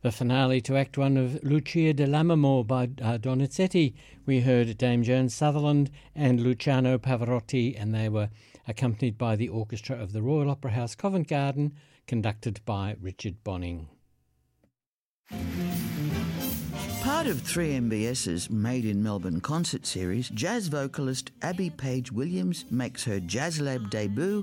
The finale to Act 1 of Lucia di Lammermoor by Donizetti. We heard Dame Joan Sutherland and Luciano Pavarotti, and they were accompanied by the orchestra of the Royal Opera House Covent Garden, conducted by Richard Bonning. Part of 3MBS's Made in Melbourne concert series, jazz vocalist Abby Page Williams makes her Jazz Lab debut